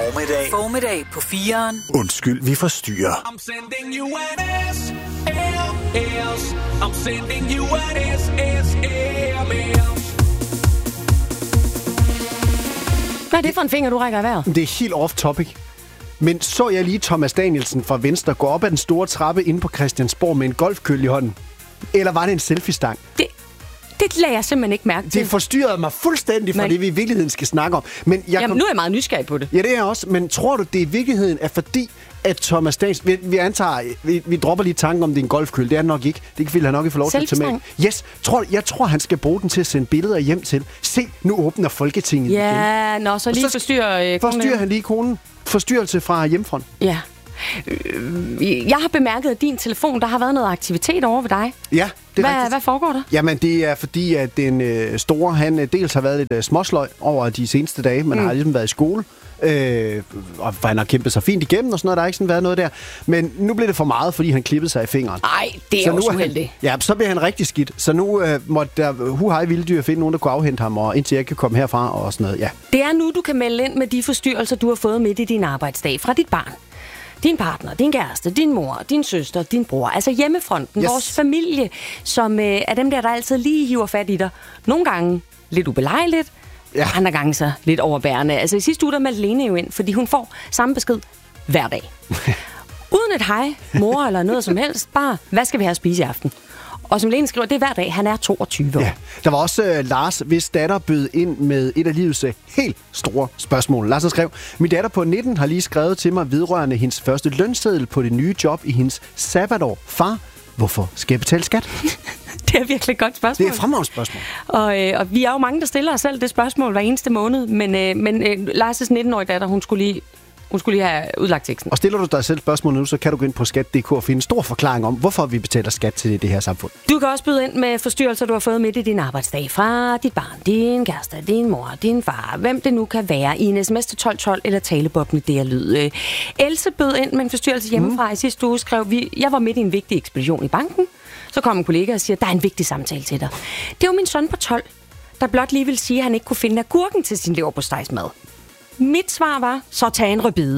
Formiddag på 4'eren. Undskyld, vi forstyrrer. I'm sending you an SMS. I'm sending you an SMS. Hvad er det for en finger, du rækker i vejret? Det er helt off-topic. Men så jeg lige Thomas Danielsen fra Venstre gå op ad den store trappe inde på Christiansborg med en golfkølle i hånden? Eller var det en selfie-stang? Det lader jeg simpelthen ikke mærke til. Det forstyrrede mig fuldstændig fra det, vi i virkeligheden skal snakke om. Men nu er jeg meget nysgerrig på det. Ja, det er jeg også. Men tror du, det i virkeligheden er fordi, at Thomas Danielsen... Vi antager... Vi dropper lige tanken om, det er en golfkølle. Det er det nok ikke. Det vil han nok ikke få lov til at tage med. Yes. Jeg tror, han skal bruge den til at sende billeder hjem til. Se, nu åbner Folketinget igen. Ja, så lige forstyrrer han lige konen. Forstyrrelse fra hjemmefront. Ja. Jeg har bemærket, at din telefon, der har været noget aktivitet over ved dig. Ja, det er rigtigt. Hvad foregår der? Jamen, det er fordi, at den store, han dels har været lidt småsløj over de seneste dage, men har ligesom været i skole. Og han har kæmpet sig fint igennem og sådan noget. Der har ikke sådan været noget der. Men nu blev det for meget, fordi han klippede sig i fingeren. Nej, det er også uheldigt. Ja, så bliver han rigtig skidt. Så nu måtte der vilde finde nogen, der kunne afhente ham, og indtil jeg kan komme herfra og sådan noget. Ja. Det er nu, du kan melde ind med de forstyrrelser, du har fået midt i din arbejdsdag fra dit barn. Din partner, din kæreste, din mor, din søster, din bror. Altså hjemmefronten, vores familie, som er dem der altid lige hiver fat i dig. Nogle gange lidt ubelejligt, andre gange så lidt overbærende. Altså i sidste uge, der meldte Lene jo ind, fordi hun får samme besked hver dag. Uden et hej, mor eller noget som helst, bare, hvad skal vi have at spise i aften? Og som Lene skriver, det er hver dag. Han er 22 år. Ja. Der var også Lars, hvis datter bød ind med et af livets helt store spørgsmål. Lars skrev, min datter på 19 har lige skrevet til mig vedrørende hendes første lønseddel på det nye job i hendes sabbatår. Far, hvorfor skal jeg betale skat? Det er virkelig et godt spørgsmål. Det er et fremragende spørgsmål. Og vi er jo mange, der stiller os selv det spørgsmål hver eneste måned. Men Lars' 19-årige datter, hun skulle lige have udlagt teksten. Og stiller du dig selv spørgsmål nu, så kan du gå ind på skat.dk og finde en stor forklaring om, hvorfor vi betaler skat til det her samfund. Du kan også byde ind med forstyrrelser, du har fået midt i din arbejdsdag fra dit barn, din kæreste, din mor, din far, hvem det nu kan være, i en sms til 1212 eller taleboblen det er lyd. Else bød ind med en forstyrrelse hjemmefra i sidste uge, skrev jeg var midt i en vigtig ekspedition i banken. Så kom en kollega og siger, der er en vigtig samtale til dig. Det var min søn på 12, der blot lige ville sige, at han ikke kunne finde agurken til sin leverpostejsmad. Mit svar var, så tag en rødbede.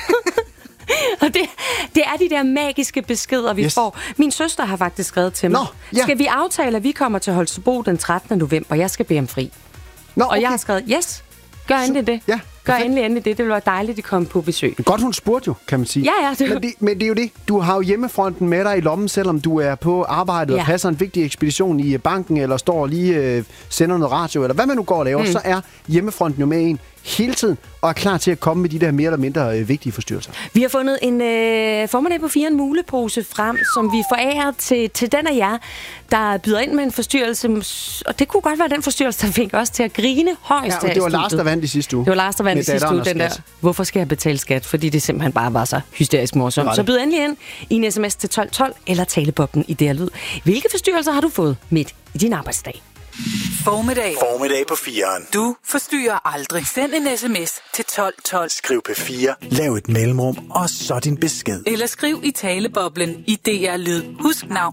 Og det er de der magiske beskeder, vi får. Min søster har faktisk skrevet til mig. Skal vi aftale, at vi kommer til Holstebro den 13. november? Jeg skal bede om fri. Og jeg har skrevet, yes, gør endelig det. Ja, gør endelig det. Det ville være dejligt, at de kom på besøg. Godt, hun spurgte jo, kan man sige. Ja. Men det er jo det. Du har jo hjemmefronten med dig i lommen, selvom du er på arbejdet og passer en vigtig ekspedition i banken, eller står og lige sender noget radio, eller hvad man nu går og laver, så er hjemmefronten jo med en hele tiden, og er klar til at komme med de der mere eller mindre vigtige forstyrrelser. Vi har fundet en formiddag på 4 en mulepose frem, som vi forærer til den af jer, der byder ind med en forstyrrelse. Og det kunne godt være den forstyrrelse, der fik os til at grine højst. Ja, og det var Lars, der vandt i sidste uge. Det var Lars, der vandt i sidste uge, den der. Hvorfor skal jeg betale skat? Fordi det simpelthen bare var så hysterisk morsomt. Så byd endelig ind i en sms til 1212 eller taleboblen i DR Lyd. Hvilke forstyrrelser har du fået midt i din arbejdsdag? Formiddag på 4'eren. Du forstyrrer aldrig. Send en sms til 1212. Skriv P4, lav et mellemrum, og så din besked. Eller skriv i taleboblen i DR Lyd. Husk navn